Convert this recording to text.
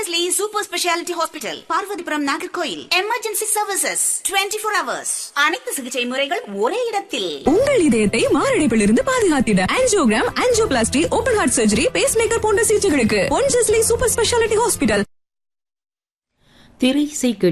Pondicherry Super Speciality Hospital, Parvathipuram Nagercoil. Emergency services 24 hours. அனைத்து சிகிச்சை முறைகள் ஒரே இடத்தில். உங்கள் இதயத்தை மாரடைப்பிலிருந்து பாதுகாத்திட angiogram, angioplasty, open heart surgery, base maker போன்ற சிகிச்சைகளுக்கு Pondicherry Super Speciality Hospital. திரை